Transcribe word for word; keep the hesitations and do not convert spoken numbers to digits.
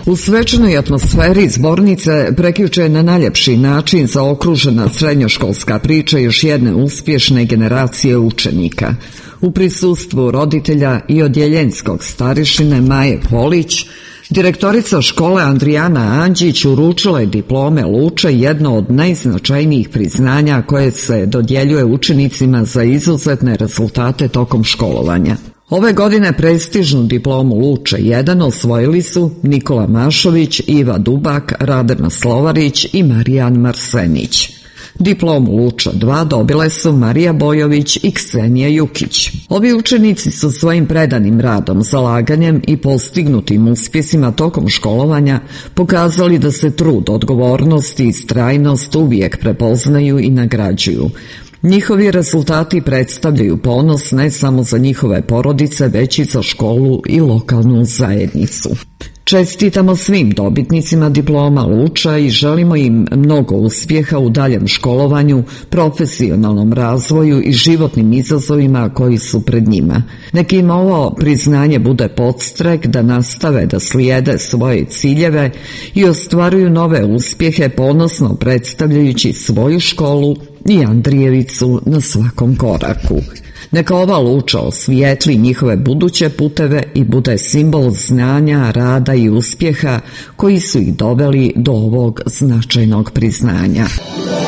U svečanoj atmosferi zbornice prekjuče je na najljepši način zaokružena srednjoškolska priča još jedne uspješne generacije učenika. U prisustvu roditelja i odjeljenskog starešine Maje Polić, direktorica škole Andrijana Anđić uručila je diplome Luče, jedno od najznačajnijih priznanja koje se dodjeljuje učenicima za izuzetne rezultate tokom školovanja. Ove godine prestižnu diplomu Luče jedan osvojili su Nikola Mašović, Iva Dubak, Radena Slovarić i Marijan Marsenić. Diplomu Luča dva dobile su Marija Bojović i Ksenija Jukić. Ovi učenici su svojim predanim radom, zalaganjem i postignutim uspjesima tokom školovanja pokazali da se trud, odgovornost i istrajnost uvijek prepoznaju i nagrađuju. Njihovi rezultati predstavljaju ponos ne samo za njihove porodice, već i za školu i lokalnu zajednicu. Čestitamo svim dobitnicima diploma Luča i želimo im mnogo uspjeha u daljem školovanju, profesionalnom razvoju i životnim izazovima koji su pred njima. Nek im ovo priznanje bude podstrek da nastave da slijede svoje ciljeve i ostvaruju nove uspjehe, ponosno predstavljajući svoju školu i Andrijevicu na svakom koraku. Neka ova Luča osvijetli njihove buduće puteve i bude simbol znanja, rada i uspjeha koji su ih doveli do ovog značajnog priznanja.